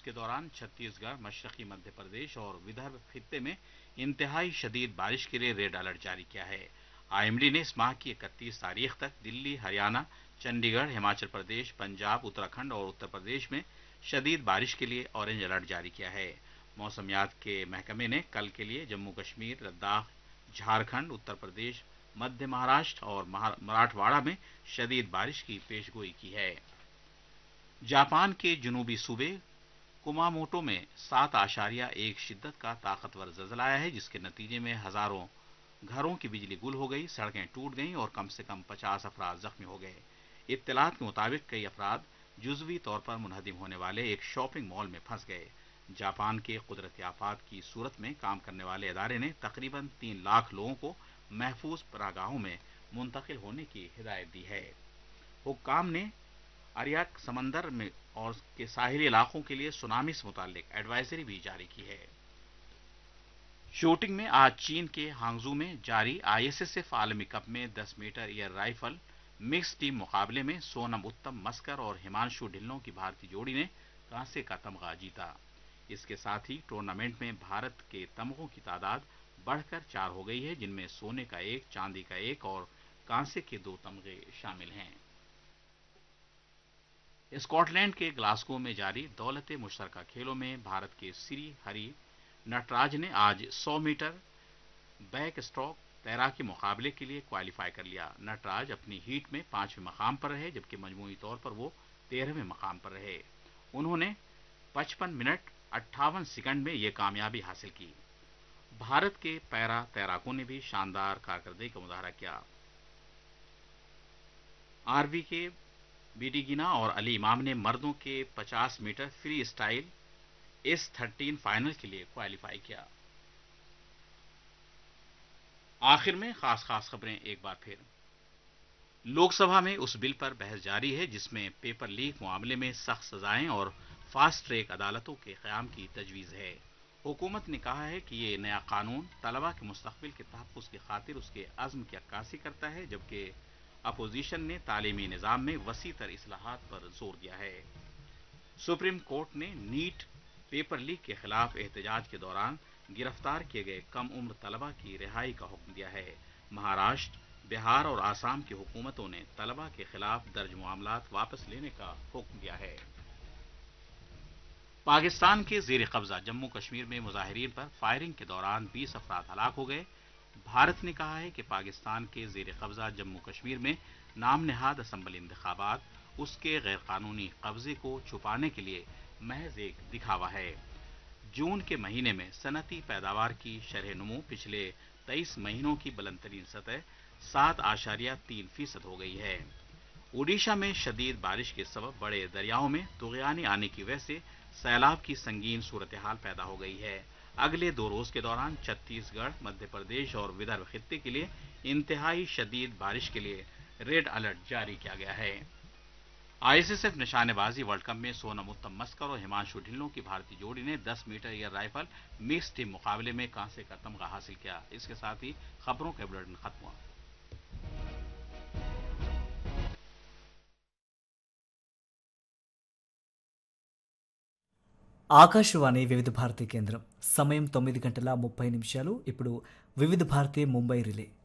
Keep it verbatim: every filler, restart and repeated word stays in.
के दौरान छत्तीसगढ़, मशरकी मध्य प्रदेश और विदर्भ खित्ते में इंतहाई शदीद बारिश के लिए रेड अलर्ट जारी किया है। आईएमडी ने इस माह की इकतीस तारीख तक दिल्ली, हरियाणा, चंडीगढ़, हिमाचल प्रदेश, पंजाब, उत्तराखंड और उत्तर प्रदेश में शदीद बारिश के लिए ऑरेंज अलर्ट जारी किया है। मौसमियात के महकमे ने कल के लिए जम्मू कश्मीर, लद्दाख, झारखंड, उत्तर प्रदेश, मध्य महाराष्ट्र और मराठवाड़ा में शदीद बारिश की पेशगोई की है। जापान के जनूबी सूबे कुमामोटो में सात आशारिया एक शिद्दत का ताकतवर ज़लज़ला आया है, जिसके नतीजे में हजारों घरों की बिजली गुल हो गई, सड़कें टूट गईं और कम से कम पचास अफराद जख्मी हो गए। इत्तलात के मुताबिक कई अफराद जुज़वी तौर पर मुनहदिम होने वाले एक शॉपिंग मॉल में फंस गए। जापान के कुदरती आफात की सूरत में काम करने वाले इदारे ने तकरीबन तीन लाख लोगों को महफूज पनाहगाहों में मुंतकिल होने की हिदायत दी है। हुक्काम ने अरियाक समंदर में और के साहिली इलाकों के लिए सुनामी से मुतालिक एडवाइजरी भी जारी की है। शूटिंग में आज चीन के हांगजू में जारी आईएसएसएफ आलमी कप में दस metre air rifle mix team मुकाबले में सोनम उत्तम मस्कर और हिमांशु ढिल्लों की भारतीय जोड़ी ने कांसे का तमगा जीता। इसके साथ ही टूर्नामेंट में भारत के तमगों की तादाद बढ़कर चार हो गई है, जिनमें सोने का एक, चांदी का एक और कांसे के दो तमगे शामिल हैं। स्कॉटलैंड के ग्लासगो में जारी दौलत मुश्तरका खेलों में भारत के श्री हरि नटराज ने आज सौ मीटर बैक स्ट्रोक तैराकी मुकाबले के लिए क्वालिफाई कर लिया। नटराज अपनी हीट में पांचवें मकाम पर रहे, जबकि मजमूई तौर पर वो तेरहवें मकाम पर रहे। उन्होंने पचपन मिनट अट्ठावन सेकंड में ये कामयाबी हासिल की। भारत के पैरा तैराकों ने भी शानदार कारकर्दगी का मुजाहरा किया। आरवी के बीडीगिना और अली इमाम ने मर्दों के पचास metre free style S thirteen final के लिए क्वालिफाई किया। आखिर में खास खास खबरें एक बार फिर। लोकसभा में उस बिल पर बहस जारी है जिसमें पेपर लीक मामले में सख्त सजाएं और फास्ट ट्रैक अदालतों के क़याम की तजवीज़ है। हुकूमत ने कहा है कि ये नया कानून तलबा के मुस्तक़बिल के तहफ़्फ़ुज़ की खातिर उसके अज़्म की अक्कासी करता है, जबकि अपोजिशन ने तालीमी निज़ाम में वसी तर इस्लाहात पर जोर दिया है। सुप्रीम कोर्ट ने नीट पेपर लीक के खिलाफ एहतजाज के दौरान गिरफ्तार किए गए कम उम्र तलबा की रिहाई का हुक्म दिया है। महाराष्ट्र, बिहार और आसाम की हुकूमतों ने तलबा के खिलाफ दर्ज मामलात वापस लेने का हुक्म दिया है। पाकिस्तान के ज़ेर कब्जा जम्मू कश्मीर में मुजाहिरीन पर फायरिंग के दौरान बीस अफराद हलाक हो गए। भारत ने कहा है कि पाकिस्तान के ज़ेर कब्जा जम्मू कश्मीर में नाम नहाद असम्बली इंतखाबात उसके गैर कानूनी कब्जे को छुपाने के लिए महज एक दिखावा है। जून के महीने में सनती पैदावार की शरह नमू पिछले तेईस महीनों की बुलंदतरीन सतह सात आशारिया तीन फीसद हो गई है। ओडिशा में शदीद बारिश के सबब बड़े दरियाओं में तुग़यानी आने की वजह से सैलाब की संगीन सूरत हाल पैदा हो गई है। अगले दो रोज के दौरान छत्तीसगढ़, मध्य प्रदेश और विदर्भ खित्ते के लिए इंतहाई शदीद बारिश के लिए रेड अलर्ट जारी किया गया है। आईएसएसएफ निशानेबाजी वर्ल्ड कप में सोनम उत्तम मस्कर और हिमांशु ढिल्लों की भारतीय जोड़ी ने दस metre air rifle mix team मुकाबले में कांसे का तमगा हासिल किया। इसके साथ ही खबरों का बुलेटिन खत्म हुआ। ఆకాశవాణి వివిధ భారతి కేంద్రం సమయం తొమ్మిది గంటల ముప్పై నిమిషాలు. ఇప్పుడు వివిధ భారతి ముంబై రిలే